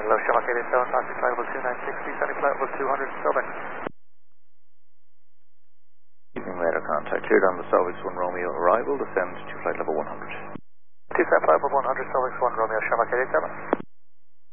Kilo, Shamrock 887, Toxic flight level 296, descending flight level 200, Silver. Evening radar contact, cleared on the Solvix 1 Romeo arrival, descend to flight level 100. Descend flight level 100, Solvix 1 Romeo, Shamrock 887.